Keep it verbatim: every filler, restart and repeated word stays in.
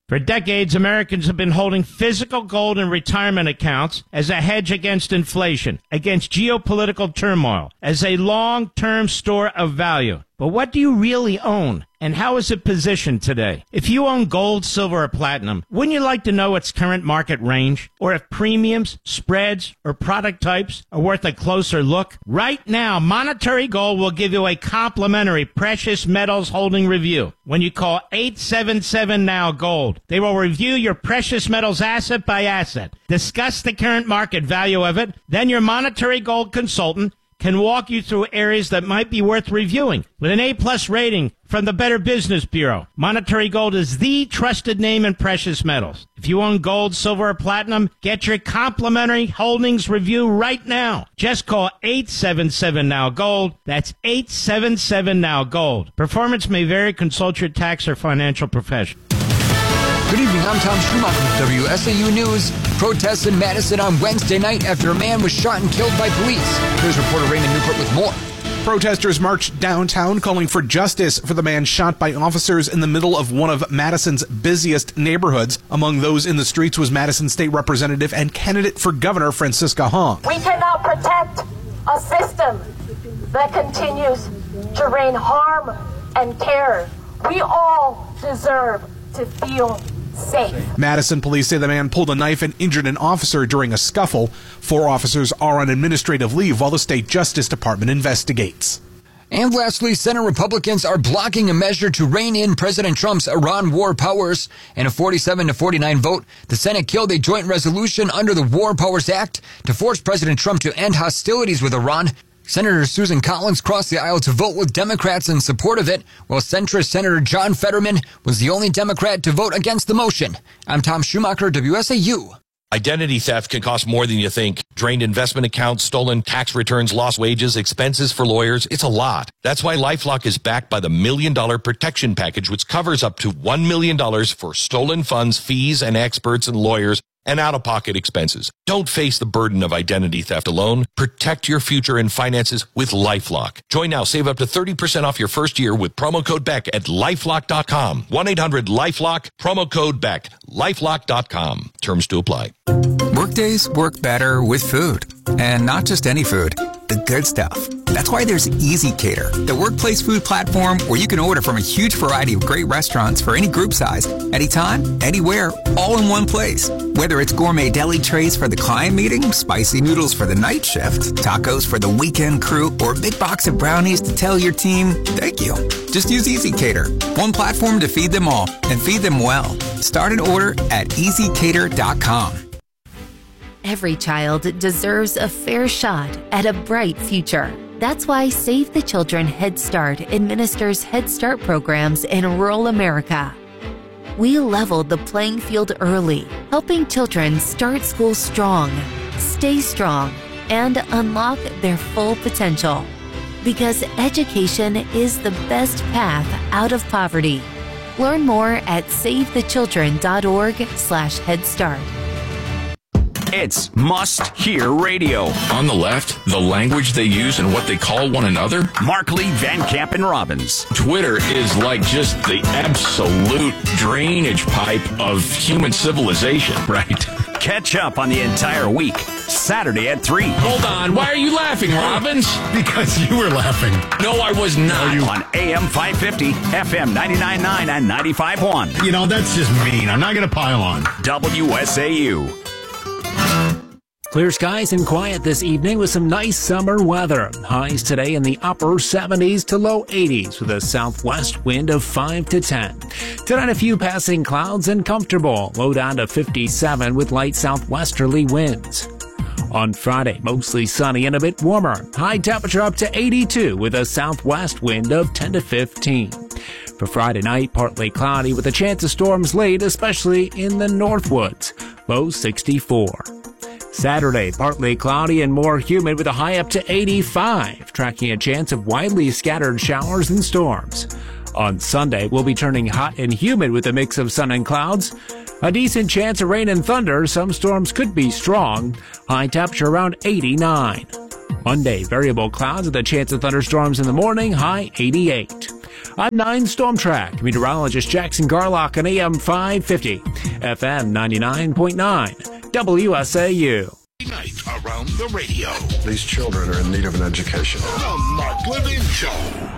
For decades, Americans have been holding physical gold in retirement accounts as a hedge against inflation, against geopolitical turmoil, as a long-term store of value. But what do you really own, and how is it positioned today? If you own gold, silver, or platinum, wouldn't you like to know its current market range? Or if premiums, spreads, or product types are worth a closer look? Right now, Monetary Gold will give you a complimentary precious metals holding review when you call eight seven seven now gold. They will review your precious metals asset by asset, discuss the current market value of it, then your Monetary Gold consultant can walk you through areas that might be worth reviewing. With an A-plus rating from the Better Business Bureau, Monetary Gold is the trusted name in precious metals. If you own gold, silver, or platinum, get your complimentary holdings review right now. Just call eight seven seven now gold. That's eight seven seven now gold. Performance may vary. Consult your tax or financial professional. Good evening, I'm Tom Schumacher with W S A U News. Protests in Madison on Wednesday night after a man was shot and killed by police. Here's reporter Raymond Newport with more. Protesters marched downtown calling for justice for the man shot by officers in the middle of one of Madison's busiest neighborhoods. Among those in the streets was Madison State Representative and candidate for governor Francisca Hong. We cannot protect a system that continues to rain harm and terror. We all deserve to feel safe. Madison police say the man pulled a knife and injured an officer during a scuffle. Four officers are on administrative leave while the state Justice Department investigates. And lastly, Senate Republicans are blocking a measure to rein in President Trump's Iran war powers. In a forty-seven to forty-nine vote, the Senate killed a joint resolution under the War Powers Act to force President Trump to end hostilities with Iran. Senator Susan Collins crossed the aisle to vote with Democrats in support of it, while centrist Senator John Fetterman was the only Democrat to vote against the motion. I'm Tom Schumacher, W S A U. Identity theft can cost more than you think. Drained investment accounts, stolen tax returns, lost wages, expenses for lawyers. It's a lot. That's why LifeLock is backed by the Million Dollar Protection Package, which covers up to one million dollars for stolen funds, fees, and experts and lawyers, and out-of-pocket expenses. Don't face the burden of identity theft alone. Protect your future and finances with LifeLock. Join now. Save up to thirty percent off your first year with promo code Beck at lifelock dot com. one eight hundred lifelock, promo code Beck, lifelock dot com. Terms to apply. Workdays work better with food. And not just any food, the good stuff. That's why there's EasyCater, the workplace food platform where you can order from a huge variety of great restaurants for any group size, anytime, anywhere, all in one place. Whether it's gourmet deli trays for the client meeting, spicy noodles for the night shift, tacos for the weekend crew, or a big box of brownies to tell your team, thank you. Just use EasyCater, one platform to feed them all, and feed them well. Start an order at easy cater dot com. Every child deserves a fair shot at a bright future. That's why Save the Children Head Start administers Head Start programs in rural America. We leveled the playing field early, helping children start school strong, stay strong, and unlock their full potential. Because education is the best path out of poverty. Learn more at save the children dot org slash head start. It's must-hear radio. On the left, the language they use and what they call one another. Markley, Van Camp, and Robbins. Twitter is like just the absolute drainage pipe of human civilization. Right. Catch up on the entire week. Saturday at three. Hold on. Why are you laughing, Robbins? Because you were laughing. No, I was not. You... On A M five fifty, F M ninety-nine point nine, and ninety-five point one. You know, that's just mean. I'm not going to pile on. W S A U. Clear skies and quiet this evening with some nice summer weather. Highs today in the upper seventies to low eighties with a southwest wind of five to ten. Tonight a few passing clouds and comfortable. Low down to fifty-seven with light southwesterly winds. On Friday, mostly sunny and a bit warmer. High temperature up to eighty-two with a southwest wind of ten to fifteen. For Friday night, partly cloudy with a chance of storms late, especially in the Northwoods. Low sixty-four. Saturday, partly cloudy and more humid with a high up to eighty-five, tracking a chance of widely scattered showers and storms. On Sunday, we'll be turning hot and humid with a mix of sun and clouds. A decent chance of rain and thunder. Some storms could be strong. High temperature around eighty-nine. Monday, variable clouds with a chance of thunderstorms in the morning. High eighty-eight. I'm nine Storm Track meteorologist Jackson Garlock on A M five fifty, F M ninety-nine point nine, W S A U. Night around the radio. These children are in need of an education. The Mark Levin Show.